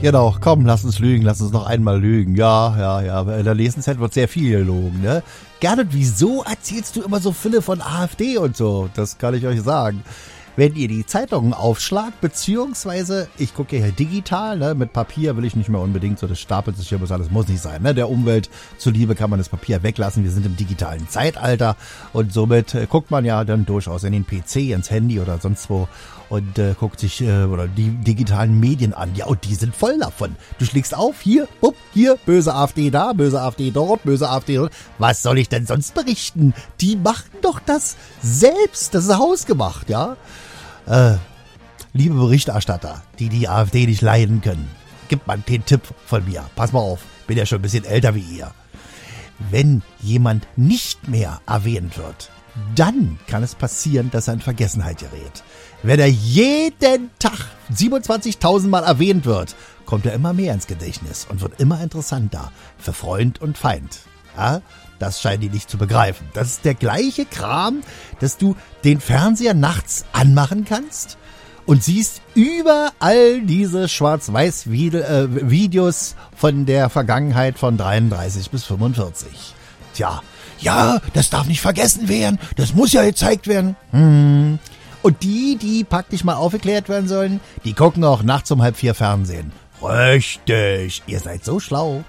Genau, komm, lass uns lügen, lass uns noch einmal lügen. Ja. In der nächsten Zeit wird sehr viel gelogen, ne? Gernot, wieso erzählst du immer so viele von AfD und so? Das kann ich euch sagen. Wenn ihr die Zeitungen aufschlagt, beziehungsweise, ich gucke hier digital, ne, mit Papier will ich nicht mehr unbedingt, so das stapelt sich hier bis alles, muss nicht sein, ne, der Umwelt zuliebe kann man das Papier weglassen, wir sind im digitalen Zeitalter und somit guckt man ja dann durchaus in den PC, ins Handy oder sonst wo und guckt sich oder die digitalen Medien an, ja, und die sind voll davon. Du schlägst auf, hier, böse AfD da, böse AfD dort, böse AfD dort. Was soll ich denn sonst berichten? Die machen doch das selbst, das ist hausgemacht, ja. Liebe Berichterstatter, die die AfD nicht leiden können, gibt mal den Tipp von mir. Pass mal auf, bin ja schon ein bisschen älter wie ihr. Wenn jemand nicht mehr erwähnt wird, dann kann es passieren, dass er in Vergessenheit gerät. Wenn er jeden Tag 27.000 Mal erwähnt wird, kommt er immer mehr ins Gedächtnis und wird immer interessanter für Freund und Feind. Ja? Das scheinen die nicht zu begreifen. Das ist der gleiche Kram, dass du den Fernseher nachts anmachen kannst und siehst überall diese Schwarz-Weiß-Videos von der Vergangenheit von 33 bis 45. Tja, ja, das darf nicht vergessen werden, das muss ja gezeigt werden. Und die praktisch mal aufgeklärt werden sollen, die gucken auch nachts um 3:30 Fernsehen. Richtig, ihr seid so schlau,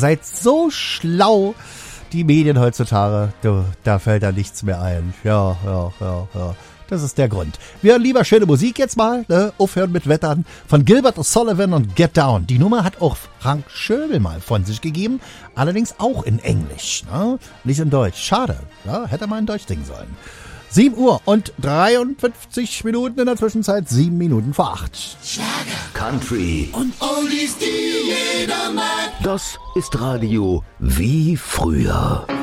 Die Medien heutzutage, da fällt da nichts mehr ein. Ja. Das ist der Grund. Wir hören lieber schöne Musik jetzt mal, ne? Aufhören mit Wettern von Gilbert O'Sullivan und Get Down. Die Nummer hat auch Frank Schöbel mal von sich gegeben, allerdings auch in Englisch, ne? Nicht in Deutsch. Schade, ja? Hätte mal in Deutsch singen sollen. 7 Uhr und 53 Minuten in der Zwischenzeit, 7 Minuten vor 8. Schlager, Country und Oldies, die jeder mag. Das ist Radio wie früher.